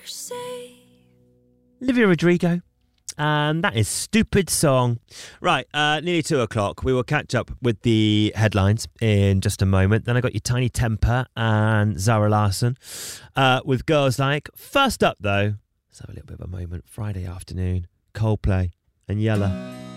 Olivia Rodrigo. And that is Stupid Song. Right, nearly 2 o'clock. We will catch up with the headlines in just a moment. Then I got your Tiny Temper and Zara Larsson with Girls Like. First up, though, let's have a little bit of a moment. Friday afternoon, Coldplay and Yella.